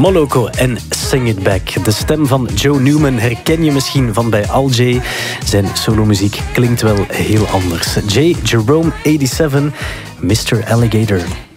Moloko en Sing It Back. De stem van Joe Newman herken je misschien van bij Al J. Zijn solomuziek klinkt wel heel anders. J. Jerome 87, Mr. Alligator.